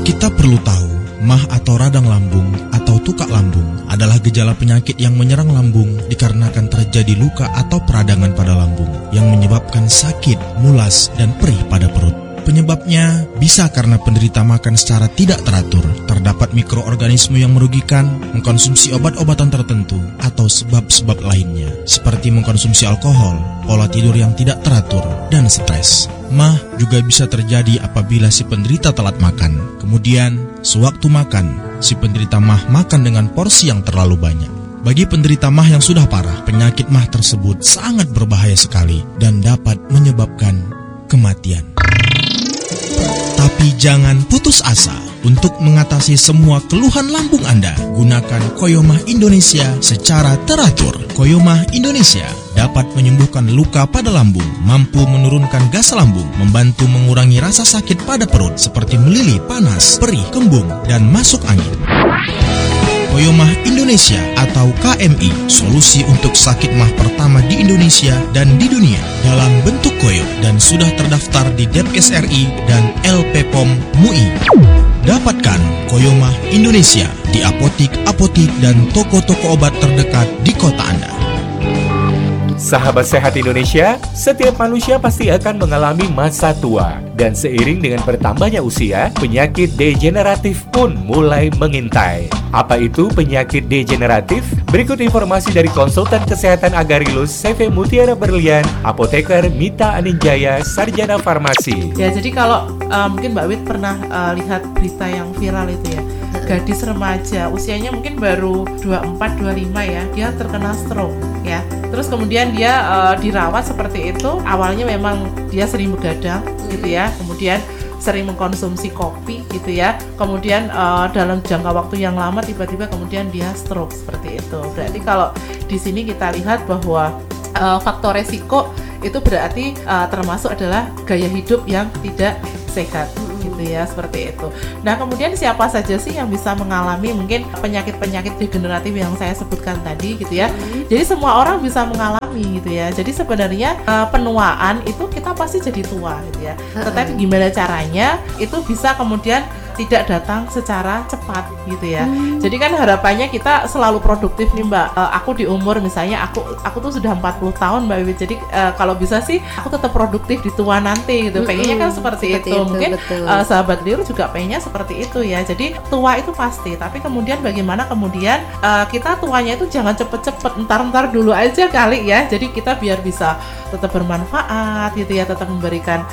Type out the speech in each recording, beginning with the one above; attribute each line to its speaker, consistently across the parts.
Speaker 1: Kita perlu tahu, MAH atau radang lambung atau tukak lambung adalah gejala penyakit yang menyerang lambung dikarenakan terjadi luka atau peradangan pada lambung yang menyebabkan sakit, mulas, dan perih pada perut. Penyebabnya bisa karena penderita makan secara tidak teratur, terdapat mikroorganisme yang merugikan, mengkonsumsi obat-obatan tertentu, atau sebab-sebab lainnya, seperti mengkonsumsi alkohol, pola tidur yang tidak teratur, dan stres. MAH juga bisa terjadi apabila si penderita telat makan. Kemudian, sewaktu makan, si penderita MAH makan dengan porsi yang terlalu banyak. Bagi penderita MAH yang sudah parah, penyakit MAH tersebut sangat berbahaya sekali dan dapat menyebabkan kematian. Tapi jangan putus asa. Untuk mengatasi semua keluhan lambung Anda, gunakan Koyomah Indonesia secara teratur. Koyomah Indonesia dapat menyembuhkan luka pada lambung, mampu menurunkan gas lambung, membantu mengurangi rasa sakit pada perut seperti melili, panas, perih, kembung, dan masuk angin. Koyomah Indonesia atau KMI, solusi untuk sakit MAH pertama di Indonesia dan di dunia dalam bentuk koyo dan sudah terdaftar di Depkes RI dan LP POM MUI. Dapatkan Koyomah Indonesia di apotik dan toko-toko obat terdekat di kota Anda.
Speaker 2: Sahabat sehat Indonesia, setiap manusia pasti akan mengalami masa tua. Dan seiring dengan bertambahnya usia, penyakit degeneratif pun mulai mengintai. Apa itu penyakit degeneratif? Berikut informasi dari konsultan kesehatan Agarilus CV Mutiara Berlian, apoteker Mita Aninjaya, sarjana farmasi.
Speaker 3: Ya, jadi kalau mungkin Mbak Wit pernah lihat berita yang viral itu ya, gadis remaja usianya mungkin baru 24-25 ya, dia terkena stroke ya. Terus kemudian dia dirawat seperti itu. Awalnya memang dia sering begadang gitu ya, kemudian sering mengkonsumsi kopi gitu ya, kemudian dalam jangka waktu yang lama tiba-tiba kemudian dia stroke seperti itu. Berarti kalau di sini kita lihat bahwa faktor resiko itu berarti termasuk adalah gaya hidup yang tidak sehat gitu ya, seperti itu. Nah, kemudian siapa saja sih yang bisa mengalami mungkin penyakit-penyakit degeneratif yang saya sebutkan tadi gitu ya. Jadi semua orang bisa mengalami gitu ya. Jadi sebenarnya penuaan itu kita pasti jadi tua gitu ya. Tetapi gimana caranya itu bisa kemudian tidak datang secara cepat gitu ya. Jadi kan harapannya kita selalu produktif nih Mbak. Aku di umur misalnya aku tuh sudah 40 tahun Mbak Wiwit. Jadi kalau bisa sih aku tetap produktif di tua nanti gitu. Pengennya kan seperti itu. Mungkin sahabat Liru juga pengennya seperti itu ya. Jadi tua itu pasti, tapi kemudian bagaimana kemudian kita tuanya itu jangan cepet-cepet, entar dulu aja kali ya. Jadi kita biar bisa tetap bermanfaat gitu ya, tetap memberikan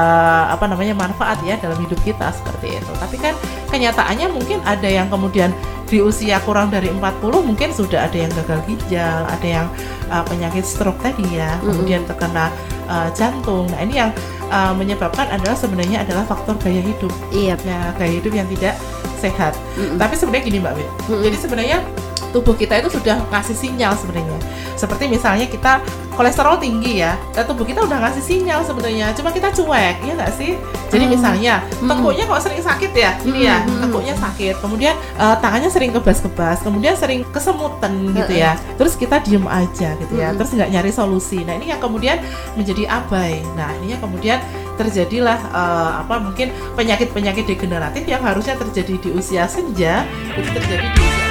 Speaker 3: manfaat ya dalam hidup kita seperti itu. Tapi kan kenyataannya mungkin ada yang kemudian di usia kurang dari 40 mungkin sudah ada yang gagal ginjal, ada yang penyakit stroke tadi ya, kemudian terkena jantung. Nah, ini yang menyebabkan sebenarnya adalah faktor gaya hidup. Iya. Ya, gaya hidup yang tidak sehat. Tapi sebenarnya gini Mbak Wit. Jadi sebenarnya tubuh kita itu sudah ngasih sinyal sebenarnya. Seperti misalnya kita kolesterol tinggi ya, tubuh kita udah ngasih sinyal sebenarnya, cuma kita cuek, ya nggak sih? Jadi misalnya tengkuknya kok sering sakit ya, ini ya, tengkuknya sakit, kemudian tangannya sering kebas-kebas, kemudian sering kesemutan gitu ya, terus kita diem aja gitu ya, terus nggak nyari solusi. Nah, ini yang kemudian menjadi abai. Nah, ini yang kemudian terjadilah mungkin penyakit-penyakit degeneratif yang harusnya terjadi di usia senja itu terjadi di usia